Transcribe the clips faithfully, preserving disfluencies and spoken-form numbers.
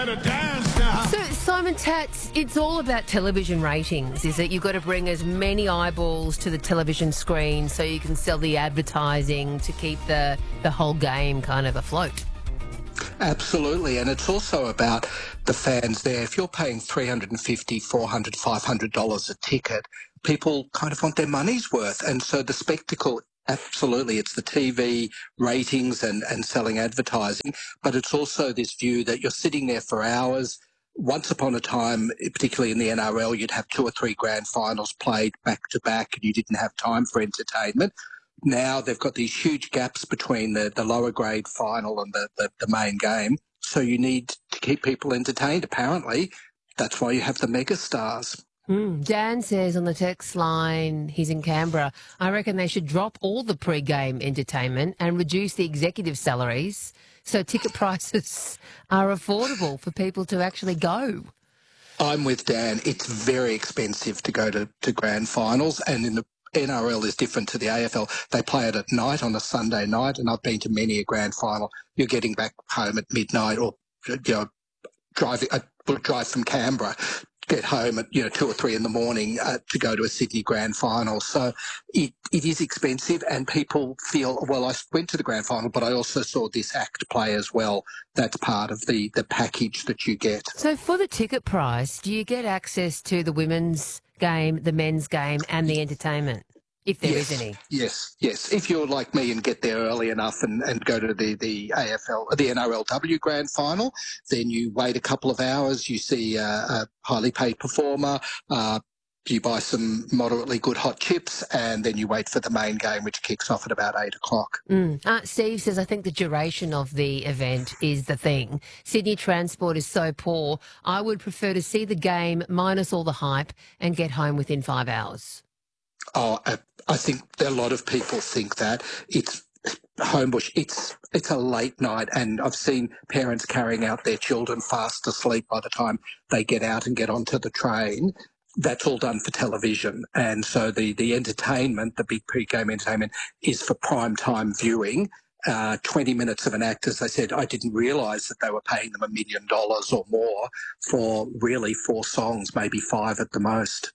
better dance now. So, Simon Tats, it's all about television ratings, is it? You've got to bring as many eyeballs to the television screen so you can sell the advertising to keep the, the whole game kind of afloat. Absolutely, and it's also about the fans there. If you're paying three hundred fifty dollars, four hundred dollars, five hundred dollars a ticket, people kind of want their money's worth. And so the spectacle, absolutely, it's the T V ratings and, and selling advertising, but it's also this view that you're sitting there for hours. Once upon a time, particularly in the N R L, you'd have two or three grand finals played back to back and you didn't have time for entertainment. Now they've got these huge gaps between the, the lower grade final and the, the, the main game. So you need to keep people entertained, apparently. That's why you have the mega stars. Mm. Dan says on the text line, he's in Canberra, I reckon they should drop all the pre-game entertainment and reduce the executive salaries so ticket prices are affordable for people to actually go. I'm with Dan. It's very expensive to go to, to grand finals, and in the N R L is different to the A F L. They play it at night on a Sunday night, and I've been to many a grand final. You're getting back home at midnight, or you know, driving uh, drive from Canberra, get home at you know two or three in the morning uh, to go to a Sydney grand final. So it it is expensive, and people feel, well, I went to the grand final, but I also saw this act play as well. That's part of the the package that you get. So for the ticket price, do you get access to the women's game, the men's game, and the entertainment, if there yes, is any? Yes, yes. If you're like me and get there early enough and, and go to the, the A F L, the N R L W grand final, then you wait a couple of hours, you see uh, a highly paid performer, uh, you buy some moderately good hot chips, and then you wait for the main game, which kicks off at about eight o'clock. Mm. Uh, Steve says, I think the duration of the event is the thing. Sydney transport is so poor, I would prefer to see the game minus all the hype and get home within five hours. Oh, I, I think a lot of people think that. It's Homebush, it's it's a late night, and I've seen parents carrying out their children fast asleep by the time they get out and get onto the train. That's all done for television. And so the, the entertainment, the big pre-game entertainment, is for prime time viewing. Uh, twenty minutes of an act, as I said, I didn't realise that they were paying them a million dollars or more for really four songs, maybe five at the most.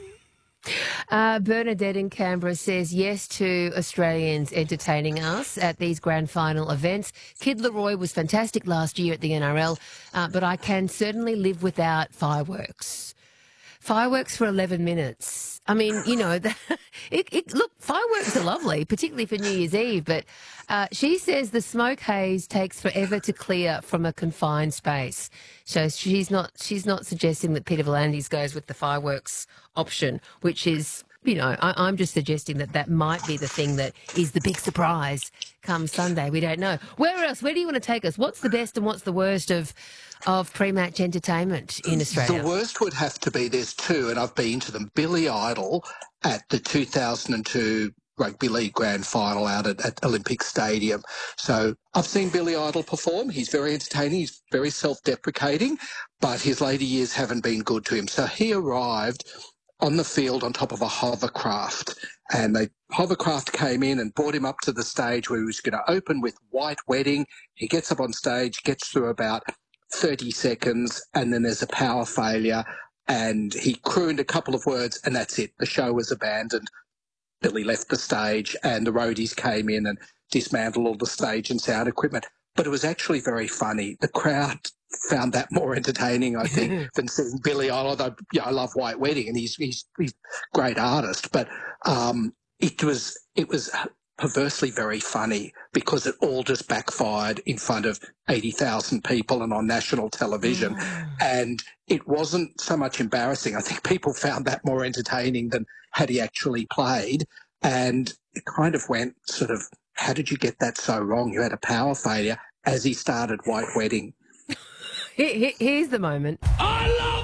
Uh, Bernadette in Canberra says yes to Australians entertaining us at these grand final events. Kid Leroy was fantastic last year at the N R L, uh, but I can certainly live without fireworks. Fireworks for eleven minutes. I mean, you know, the, it, it, look, fireworks are lovely, particularly for New Year's Eve, but uh, she says the smoke haze takes forever to clear from a confined space. So she's not she's not suggesting that Peter V'landys goes with the fireworks option, which is, you know, I, I'm just suggesting that that might be the thing that is the big surprise come Sunday. We don't know. Where else? Where do you want to take us? What's the best and what's the worst of of pre-match entertainment in Australia? The worst would have to be, there's two, and I've been to them. Billy Idol at the two thousand two Rugby League Grand Final out at, at Olympic Stadium. So I've seen Billy Idol perform. He's very entertaining. He's very self-deprecating, but his later years haven't been good to him. So he arrived on the field on top of a hovercraft, and the hovercraft came in and brought him up to the stage where he was going to open with White Wedding. He gets up on stage, gets through about thirty seconds, and then there's a power failure, and he crooned a couple of words, and that's it. The show was abandoned. Billy left the stage, and the roadies came in and dismantled all the stage and sound equipment. But it was actually very funny. The crowd found that more entertaining, I think, than seeing Billy Idol. Although, yeah, I love White Wedding, and he's he's, he's a great artist. But um, it was it was perversely very funny because it all just backfired in front of eighty thousand people and on national television. Mm. And it wasn't so much embarrassing. I think people found that more entertaining than had he actually played. And it kind of went sort of, how did you get that so wrong? You had a power failure as he started White Wedding. Here, here's the moment. I love